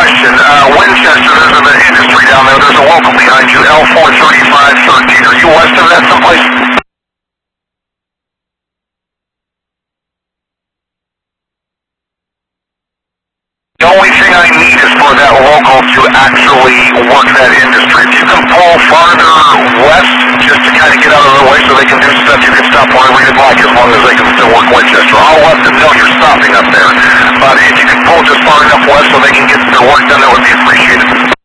question. Winchester, there's an industry down there. There's a local behind you, L43513. Are you west of that someplace? The only thing I need is for that local to actually work that industry. If you can pull farther west, just to kind of get out of the way so they can do stuff, you can stop wherever you'd like as long as they can still work Winchester. I'll let them know you're stopping up there. But if you can pull just far enough west so they can get their work done, that would be appreciated.